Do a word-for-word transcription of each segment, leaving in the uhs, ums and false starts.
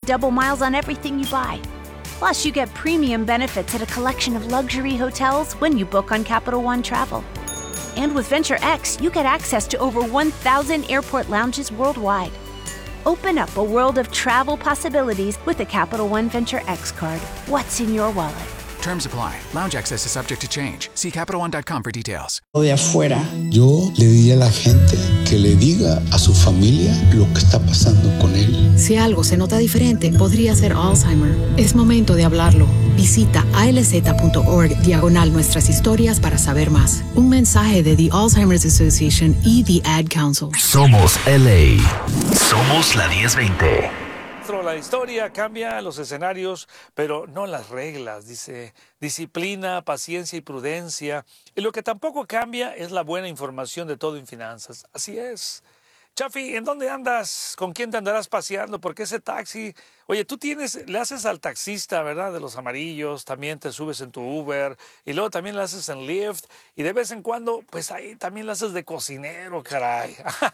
double miles on everything you buy. Plus, you get premium benefits at a collection of luxury hotels when you book on Capital One Travel. And with Venture X, you get access to over one thousand airport lounges worldwide. Open up a world of travel possibilities with the Capital One Venture X card. What's in your wallet? Terms apply. Lounge access is subject to change. See Capital One dot com for details. De afuera. Yo le diría a la gente que le diga a su familia lo que está pasando con él. Si algo se nota diferente, podría ser Alzheimer. Es momento de hablarlo. Visita alz.org diagonal nuestras historias para saber más. Un mensaje de The Alzheimer's Association y The Ad Council. Somos L A. Somos la diez veinte. La historia cambia los escenarios, pero no las reglas. Dice disciplina, paciencia y prudencia. Y lo que tampoco cambia es la buena información de todo en finanzas. Así es. Chafi, ¿en dónde andas? ¿Con quién te andarás paseando? Porque ese taxi, oye, tú tienes, le haces al taxista, ¿verdad? De los amarillos, también te subes en tu Uber y luego también le haces en Lyft y de vez en cuando, pues ahí también le haces de cocinero, caray.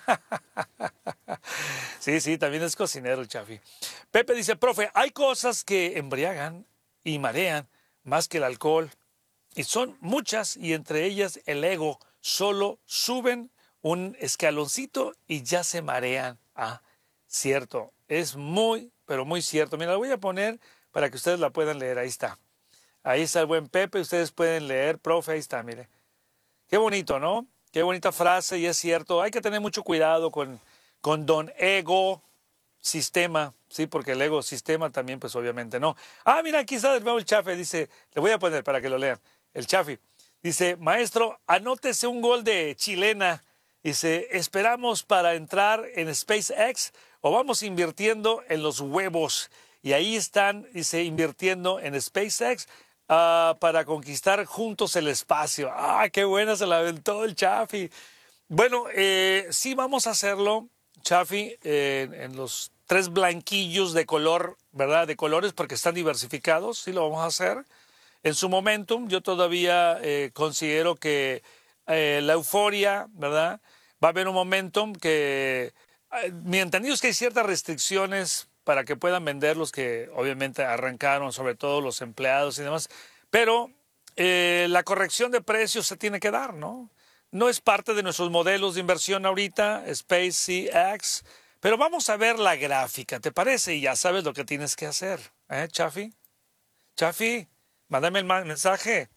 Sí, sí, también es cocinero el Chafi. Pepe dice, profe, hay cosas que embriagan y marean más que el alcohol y son muchas y entre ellas el ego. Solo suben un escaloncito y ya se marean. Ah, cierto, es muy, pero muy cierto. Mira, la voy a poner para que ustedes la puedan leer. Ahí está. Ahí está el buen Pepe, ustedes pueden leer, profe, ahí está, mire. Qué bonito, ¿no? Qué bonita frase y es cierto. Hay que tener mucho cuidado con, con don ego sistema, sí, porque el ego sistema también, pues obviamente no. Ah, mira, aquí está de nuevo el Chafi, dice, le voy a poner para que lo lean. El Chafi dice, maestro, anótese un gol de chilena. Dice, esperamos para entrar en SpaceX o vamos invirtiendo en los huevos. Y ahí están, dice, invirtiendo en SpaceX uh, para conquistar juntos el espacio. ¡Ah, qué buena se la aventó el Chafi! Bueno, eh, sí vamos a hacerlo, Chafi, eh, en los tres blanquillos de color, ¿verdad? De colores porque están diversificados, sí lo vamos a hacer. En su momentum, yo todavía eh, considero que eh, la euforia, ¿verdad? Va a haber un momentum que, eh, mi entendido es que hay ciertas restricciones para que puedan vender los que obviamente arrancaron, sobre todo los empleados y demás, pero eh, la corrección de precios se tiene que dar, ¿no? No es parte de nuestros modelos de inversión ahorita, SpaceX, pero vamos a ver la gráfica, ¿te parece? Y ya sabes lo que tienes que hacer, ¿eh, Chafi? Chafi, mándame el mensaje.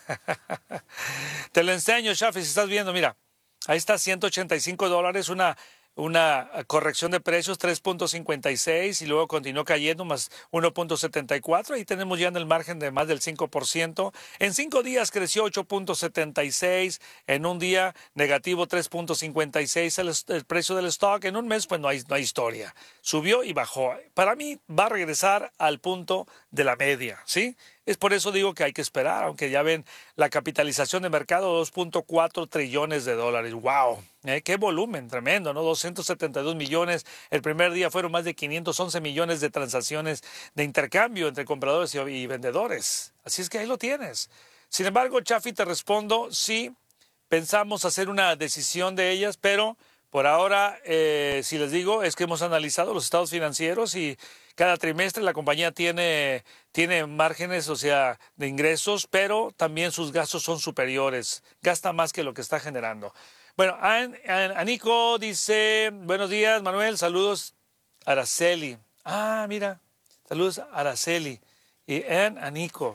Te lo enseño, Chafi, si estás viendo, mira. Ahí está, ciento ochenta y cinco dólares, una, una corrección de precios, tres punto cincuenta y seis, y luego continuó cayendo, más uno punto setenta y cuatro. Ahí tenemos ya en el margen de más del cinco por ciento. En cinco días creció ocho punto setenta y seis, en un día negativo tres punto cincuenta y seis el, el precio del stock. En un mes, pues no hay, no hay historia. Subió y bajó. Para mí va a regresar al punto de la media, ¿sí? Es por eso digo que hay que esperar, aunque ya ven la capitalización de mercado, dos punto cuatro trillones de dólares. ¡Wow! ¿Eh? ¡Qué volumen! Tremendo, ¿no? doscientos setenta y dos millones. El primer día fueron más de quinientos once millones de transacciones de intercambio entre compradores y, y vendedores. Así es que ahí lo tienes. Sin embargo, Chafi, te respondo, sí, pensamos hacer una decisión de ellas, pero por ahora, eh, si les digo, es que hemos analizado los estados financieros y cada trimestre la compañía tiene, tiene márgenes, o sea, de ingresos, pero también sus gastos son superiores. Gasta más que lo que está generando. Bueno, An, An, Anico dice, buenos días, Manuel, saludos, Araceli. Ah, mira, saludos, Araceli. Y An, Anico.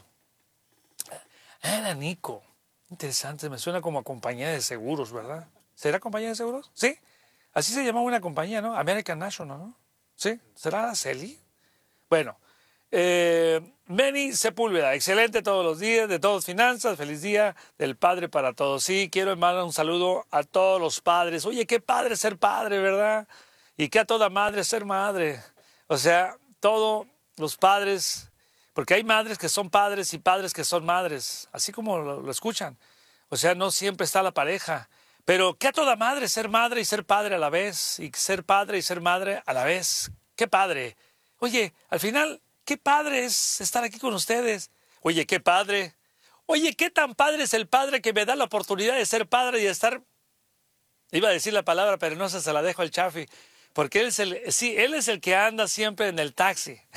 An, Anico. Interesante, me suena como a compañía de seguros, ¿verdad? ¿Será compañía de seguros? Sí. Así se llamaba una compañía, ¿no? American National, ¿no? ¿Sí? ¿Será Araceli? Bueno, eh, Benny Sepúlveda, excelente todos los días, de todos finanzas, feliz día del padre para todos. Sí, quiero mandar un saludo a todos los padres. Oye, qué padre ser padre, ¿verdad? Y qué a toda madre ser madre. O sea, todos los padres, porque hay madres que son padres y padres que son madres, así como lo, lo escuchan. O sea, no siempre está la pareja. Pero qué a toda madre ser madre y ser padre a la vez, y ser padre y ser madre a la vez. ¡Qué padre! Oye, al final, qué padre es estar aquí con ustedes. Oye, qué padre. Oye, qué tan padre es el padre que me da la oportunidad de ser padre y de estar... Iba a decir la palabra, pero no se, se la dejo al Chafi. Porque él es el, sí, él es el que anda siempre en el taxi.